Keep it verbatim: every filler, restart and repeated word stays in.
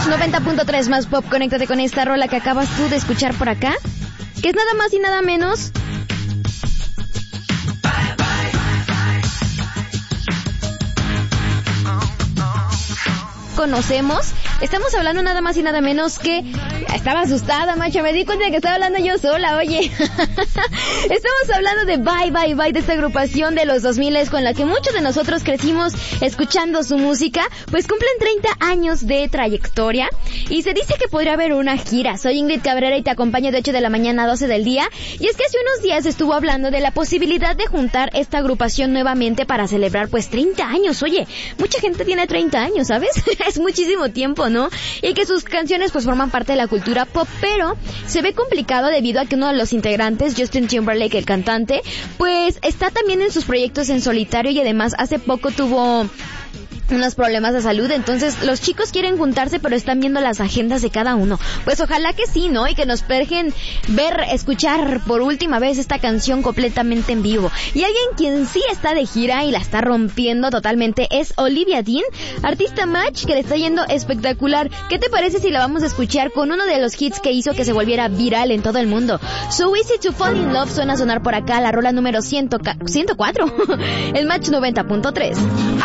Match noventa punto tres más pop. Conéctate con esta rola que acabas tú de escuchar por acá, que es nada más y nada menos conocemos. Estamos hablando nada más y nada menos que... Estaba asustada, macho, me di cuenta de que estaba hablando yo sola, oye. Estamos hablando de Bye Bye Bye, de esta agrupación de los dos mil con la que muchos de nosotros crecimos escuchando su música. Pues cumplen treinta años de trayectoria y se dice que podría haber una gira. Soy Ingrid Cabrera y te acompaño de ocho de la mañana a doce del día. Y es que hace unos días estuvo hablando de la posibilidad de juntar esta agrupación nuevamente para celebrar pues treinta años. Oye, mucha gente tiene treinta años, ¿sabes? Es muchísimo tiempo, ¿no? Y que sus canciones pues forman parte de la cultura pop, pero se ve complicado debido a que uno de los integrantes, Justin Timberlake, el cantante, pues está también en sus proyectos en solitario y además hace poco tuvo unos problemas de salud. Entonces los chicos quieren juntarse, pero están viendo las agendas de cada uno. Pues ojalá que sí, ¿no? Y que nos dejen ver, escuchar por última vez esta canción completamente en vivo. Y alguien quien sí está de gira y la está rompiendo totalmente es Olivia Dean, artista Match, que le está yendo espectacular. ¿Qué te parece si la vamos a escuchar con uno de los hits que hizo que se volviera viral en todo el mundo? So Easy to Fall in Love suena a sonar por acá, la rola número ciento cuatro. El Match noventa punto tres.